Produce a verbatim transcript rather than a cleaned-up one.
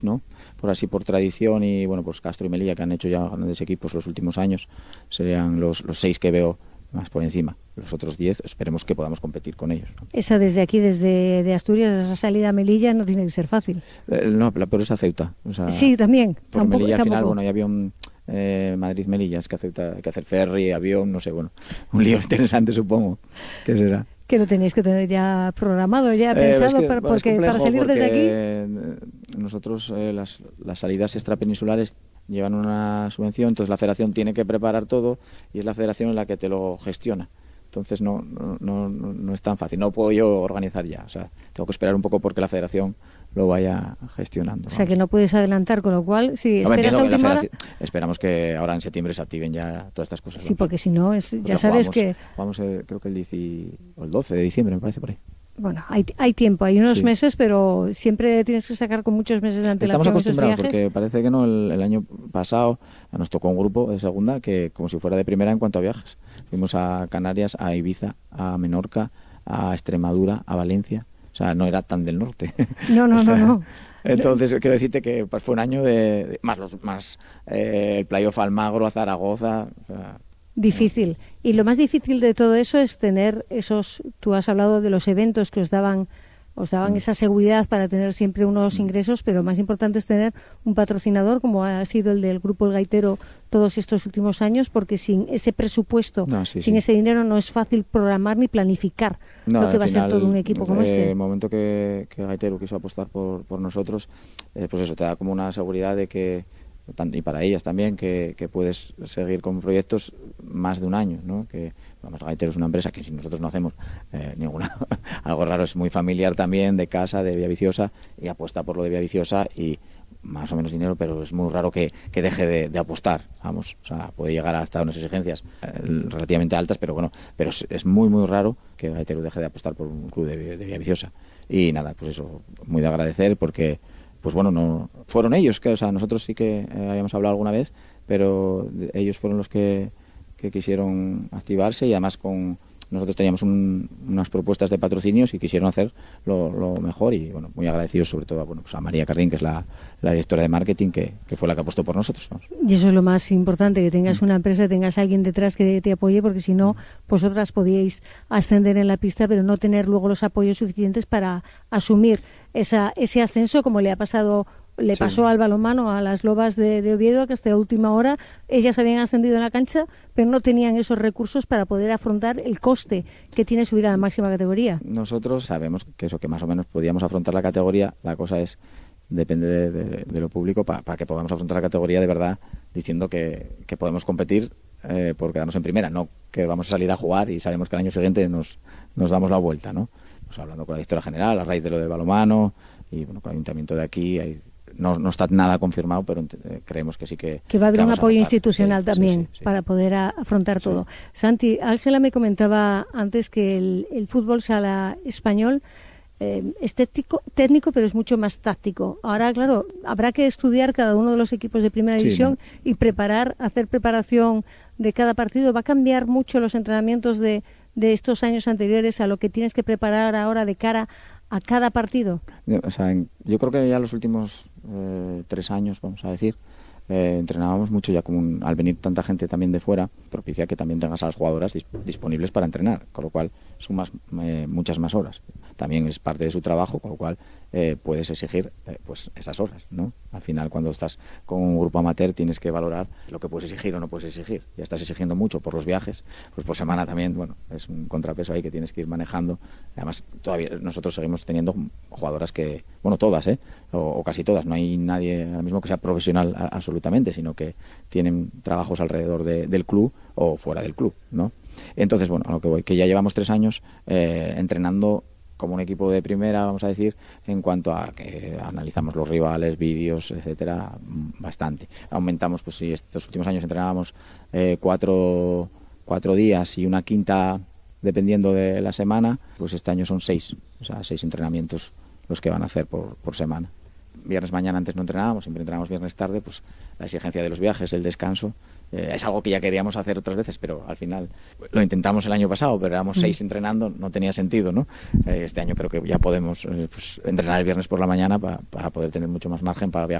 ¿no? Por así, por tradición, y bueno, pues Castro y Melilla, que han hecho ya grandes equipos los últimos años, serían los, los seis que veo más por encima. Los otros diez esperemos que podamos competir con ellos, ¿no? Esa desde aquí, desde de Asturias, esa salida a Melilla no tiene que ser fácil. Eh, no, la peor es a Ceuta. O sea, sí, también. Por tampoco, Melilla al tampoco. final, bueno, hay avión eh, Madrid-Melilla, es que Ceuta hay que hacer ferry, avión, no sé, bueno, un lío interesante supongo que será. Que lo tenéis que tener ya programado, ya pensado, eh, es que, para, bueno, porque, para salir porque desde aquí... Nosotros eh, las, las salidas extrapeninsulares llevan una subvención, entonces la federación tiene que preparar todo y es la federación en la que te lo gestiona. Entonces no, no, no, no es tan fácil, no puedo yo organizar ya, o sea, tengo que esperar un poco porque la federación lo vaya gestionando. O sea, que no puedes adelantar, con lo cual, si no, esperas a última hora... Esperamos que ahora en septiembre se activen ya todas estas cosas. Sí, ¿no? porque si no, es, ya porque sabes jugamos, que... Vamos, eh, creo que el, diez, o el doce de diciembre, me parece, por ahí. Bueno, hay, hay tiempo, hay unos sí. meses, pero siempre tienes que sacar con muchos meses de antelación. Estamos acostumbrados, esos viajes. porque parece que no, el, el año pasado nos tocó un grupo de segunda que como si fuera de primera en cuanto a viajes. Fuimos a Canarias, a Ibiza, a Menorca, a Extremadura, a Valencia. O sea, no era tan del norte. No, no, o sea, no, no. Entonces, quiero decirte que pues, fue un año de... de más los más eh, el playoff a Almagro, a Zaragoza... O sea, difícil. Y lo más difícil de todo eso es tener esos... Tú has hablado de los eventos que os daban... os daban esa seguridad para tener siempre unos ingresos, pero más importante es tener un patrocinador como ha sido el del Grupo El Gaitero todos estos últimos años, porque sin ese presupuesto, no, sí, sin sí. ese dinero no es fácil programar ni planificar no, lo que va final, a ser todo un equipo como eh, este. El momento que, que el Gaitero quiso apostar por, por nosotros, eh, pues eso, te da como una seguridad de que, y para ellas también, que, que puedes seguir con proyectos más de un año, ¿no? Que vamos, Gaitero es una empresa que si nosotros no hacemos eh, ninguna, algo raro, es muy familiar también, de casa, de Villaviciosa, y apuesta por lo de Villaviciosa y más o menos dinero, pero es muy raro que, que deje de, de apostar, vamos, o sea, puede llegar hasta unas exigencias eh, relativamente altas, pero bueno, pero es, es muy muy raro que Gaitero deje de apostar por un club de, de Villaviciosa. Y nada, pues eso, muy de agradecer porque pues bueno, no fueron ellos, que, o sea, nosotros sí que eh, habíamos hablado alguna vez, pero de, ellos fueron los que, que quisieron activarse y además con nosotros teníamos un, unas propuestas de patrocinios y quisieron hacer lo, lo mejor y bueno, muy agradecidos sobre todo bueno, pues a María Cardín, que es la, la directora de marketing, que, que fue la que apostó por nosotros, ¿no? Y eso es lo más importante, que tengas una empresa, tengas alguien detrás que te apoye, porque si no, vosotras podíais ascender en la pista, pero no tener luego los apoyos suficientes para asumir esa, ese ascenso, como le ha pasado le pasó sí. al balonmano, a las Lobas de, de Oviedo, que hasta última hora ellas habían ascendido en la cancha, pero no tenían esos recursos para poder afrontar el coste que tiene subir a la máxima categoría. Nosotros sabemos que eso, que más o menos podíamos afrontar la categoría, la cosa es, depende de, de, de lo público, para pa que podamos afrontar la categoría de verdad, diciendo que, que podemos competir eh, por quedarnos en primera, no que vamos a salir a jugar y sabemos que el año siguiente nos, nos damos la vuelta, ¿no? Pues hablando con la directora general, a raíz de lo del balonmano, y bueno, con el ayuntamiento de aquí, hay No, no está nada confirmado, pero eh, creemos que sí que... Que va a haber que un apoyo institucional sí, también sí, sí, sí. para poder a, afrontar sí. todo. Santi, Ángela me comentaba antes que el, el fútbol sala español eh, es técnico, técnico, pero es mucho más táctico. Ahora, claro, habrá que estudiar cada uno de los equipos de primera sí, división ¿no? y preparar, hacer preparación de cada partido. ¿Va a cambiar mucho los entrenamientos de, de estos años anteriores a lo que tienes que preparar ahora de cara a cada partido? O sea, yo creo que ya los últimos eh, tres años, vamos a decir, eh, entrenábamos mucho ya como un, al venir tanta gente también de fuera, propicia que también tengas a las jugadoras dis disponibles para entrenar, con lo cual son más, eh, muchas más horas. También es parte de su trabajo, con lo cual eh, puedes exigir eh, pues esas horas, ¿no? Al final, cuando estás con un grupo amateur, tienes que valorar lo que puedes exigir o no puedes exigir. Ya estás exigiendo mucho por los viajes, pues por semana también, bueno, es un contrapeso ahí que tienes que ir manejando. Además, todavía nosotros seguimos teniendo jugadoras que, bueno, todas, ¿eh? O, o casi todas. No hay nadie ahora mismo que sea profesional a, absolutamente, sino que tienen trabajos alrededor de, del club o fuera del club, ¿no? Entonces, bueno, a lo que voy, que ya llevamos tres años eh, entrenando como un equipo de primera, vamos a decir, en cuanto a que analizamos los rivales, vídeos, etcétera, bastante. Aumentamos, pues si estos últimos años entrenábamos eh, cuatro, cuatro días y una quinta, dependiendo de la semana, pues este año son seis, o sea, seis entrenamientos los que van a hacer por, por semana. viernes mañana antes no entrenábamos, siempre entrenábamos viernes tarde, pues la exigencia de los viajes, el descanso, eh, es algo que ya queríamos hacer otras veces, pero al final lo intentamos el año pasado, pero éramos seis mm. entrenando, no tenía sentido, ¿no? Eh, este año creo que ya podemos eh, pues, entrenar el viernes por la mañana para, para poder tener mucho más margen para viajar.